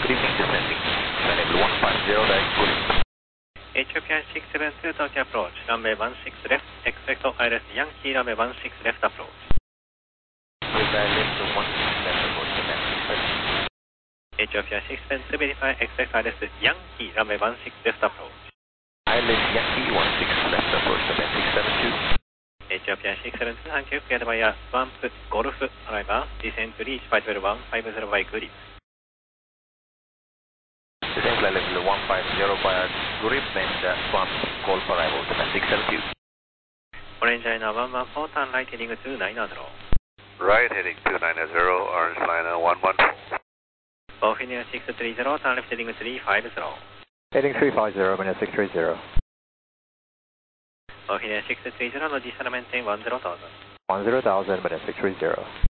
Good evening, descending. Level 150, direct full. Ethiopian 672 Tokyo approach, runway 16 left, expect ILS Yankee, runway 16 left approach. Verify left 16 left approach, domestic 7. Ethiopian 672 verify, expect ILS Yankee, runway 16 left approach. ILS Yankee 16 left approach, domestic 72. Ethiopian 672 Hankook, get via Swamp Golf, arrival, descend to reach 50150 by Grip. Descend flight level 150 via Grip and Swamp Golf arrival, domestic 72. Orange Liner 114, turn right heading 290. Right heading 290, Orange Liner 114. Bofinier 630, turn left heading 350. Heading 350, minute 630. Bofinier 630, no descent maintain 10,000. 10,000, minute 630.